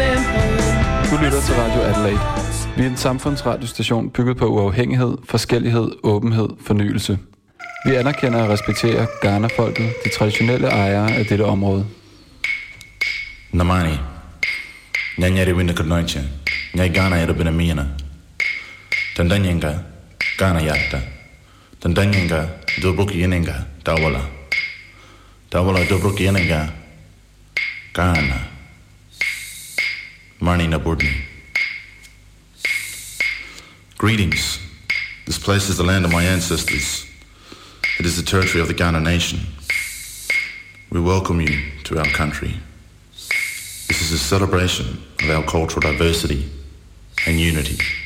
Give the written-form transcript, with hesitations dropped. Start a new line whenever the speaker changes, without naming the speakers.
Du lytter til Radio Adelaide. Vi er en samfundsradiostation bygget på uafhængighed, forskellighed, åbenhed, fornyelse. Vi anerkender og respekterer Ghana-folket, de traditionelle ejere af dette område.
Namani, nyanyari winda kudnoiche, nyai Ghana yada bina mina. Tandanyenga, Ghana yatta. Tandanyenga, dobruki yenenga, dawala. Dawala dobruki yenenga, Ghana. Mani Naburdni. Greetings. This place is the land of my ancestors. It is the territory of the Ghana nation. We welcome you to our country. This is a celebration of our cultural diversity and unity.